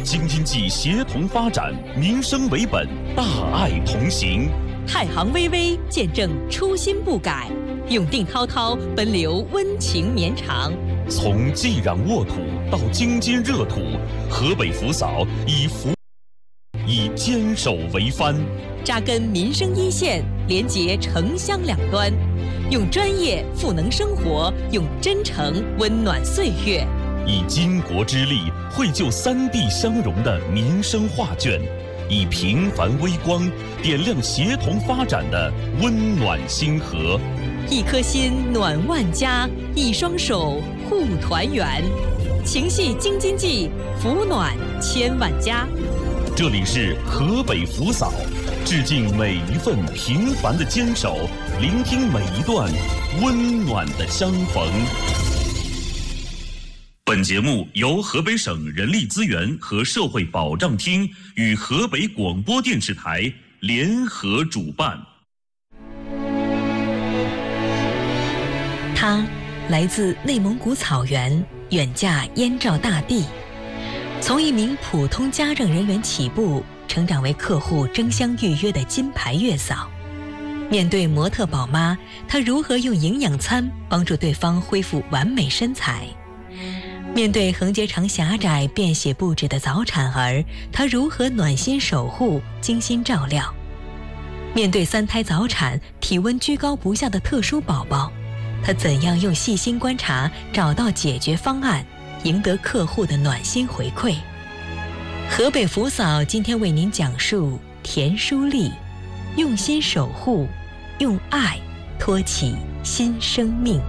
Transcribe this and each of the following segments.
京津冀协同发展，民生为本，大爱同行。 太行巍巍，见证初心不改；永定滔滔，奔流温情绵长。 从济壤沃土到京津热土，河北扶扫以坚守为帆， 扎根民生一线，连结城乡两端，用专业赋能生活，用真诚温暖岁月。 以巾帼之力绘就三地相融的民生画卷，以平凡微光点亮协同发展的温暖星河。 一颗心暖万家，一双手护团圆，情系京津冀，福暖千万家。 这里是河北扶扫，致敬每一份平凡的坚守，聆听每一段温暖的相逢。本节目由河北省人力资源和社会保障厅与河北广播电视台联合主办。 他来自内蒙古草原，远嫁燕赵大地，从一名普通家政人员起步，成长为客户争相预约的金牌月嫂。面对模特宝妈，她如何用营养餐帮助对方恢复完美身材？面对横截肠狭窄、便血不止的早产儿，她如何暖心守护、精心照料？面对3胎早产、体温居高不下的特殊宝宝，她怎样用细心观察找到解决方案，赢得客户的暖心回馈？河北扶扫今天为您讲述田淑丽用心守护，用爱托起新生命。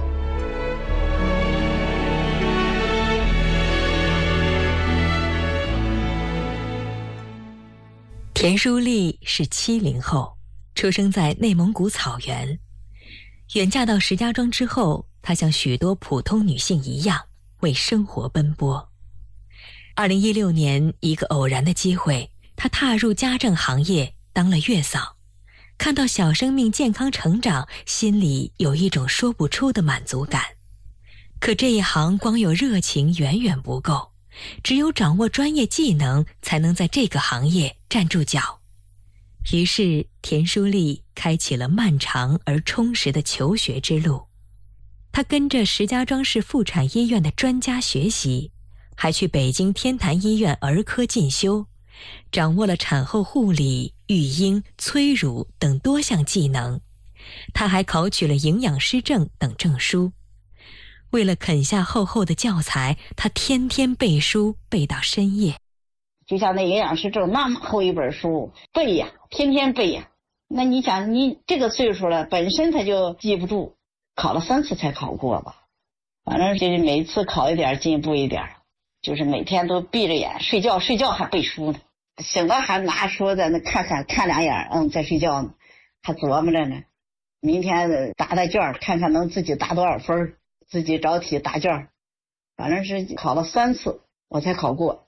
田淑丽是70后，出生在内蒙古草原。远嫁到石家庄之后，她像许多普通女性一样为生活奔波。2016年，一个偶然的机会，她踏入家政行业当了月嫂。看到小生命健康成长，心里有一种说不出的满足感。可这一行光有热情远远不够，只有掌握专业技能，才能在这个行业站住脚。于是田淑丽开启了漫长而充实的求学之路。她跟着石家庄市妇产医院的专家学习，还去北京天坛医院儿科进修，掌握了产后护理、育婴、催乳等多项技能。她还考取了营养师证等证书。为了啃下厚厚的教材，她天天背书，背到深夜。 就像那营养师证那么厚一本书，背呀，天天背呀。那你想，你这个岁数了，本身他就记不住，考了3次才考过吧。反正就是每次考一点进步一点，就是每天都闭着眼睡觉还背书呢，醒了还拿书在那看2眼，在睡觉呢，还琢磨着呢，明天答卷，看看能自己答多少分，自己找题答卷。反正是考了3次我才考过。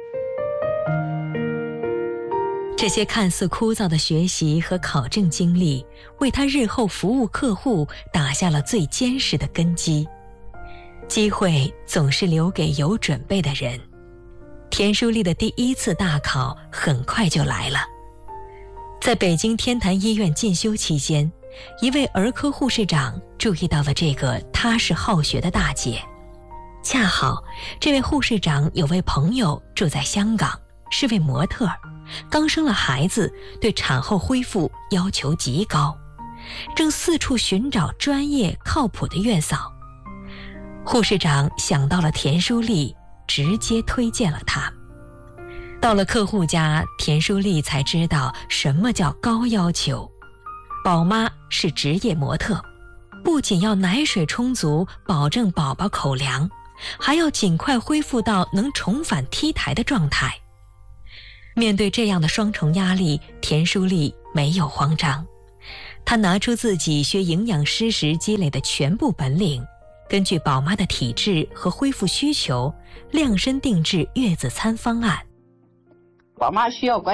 这些看似枯燥的学习和考证经历，为他日后服务客户打下了最坚实的根基。机会总是留给有准备的人。田淑丽的第1次大考很快就来了。在北京天坛医院进修期间，一位儿科护士长注意到了这个踏实好学的大姐。恰好这位护士长有位朋友住在香港，是位模特，刚生了孩子，对产后恢复要求极高，正四处寻找专业靠谱的月嫂。护士长想到了田淑丽，直接推荐了她。到了客户家，田淑丽才知道什么叫高要求。宝妈是职业模特，不仅要奶水充足，保证宝宝口粮，还要尽快恢复到能重返 T 台的状态。面对这样的双重压力，田淑丽没有慌张。她拿出自己学营养师时积累的全部本领，根据宝妈的体质和恢复需求，量身定制月子餐方案。 宝妈需要管